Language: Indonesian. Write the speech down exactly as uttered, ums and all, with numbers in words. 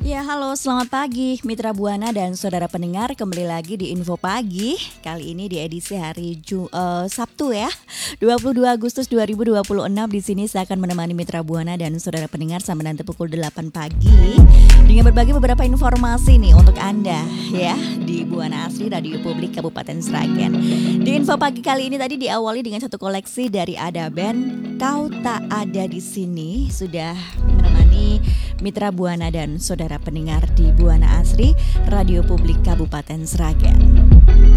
Ya, halo, selamat pagi Mitra Buana dan saudara pendengar, kembali lagi di Info Pagi. Kali ini di edisi hari Ju, eh, Sabtu ya, dua puluh dua Agustus dua ribu dua puluh enam. Di sini saya akan menemani Mitra Buana dan saudara pendengar sampai nanti pukul delapan pagi dengan berbagi beberapa informasi nih untuk Anda ya di Buana Asri Radio Publik Kabupaten Sragen. Di Info Pagi kali ini tadi diawali dengan satu koleksi dari Ada Band, Kau Tak Ada di Sini, sudah menemani Mitra Buana dan saudara pendengar di Buana Asri Radio Publik Kabupaten Sragen.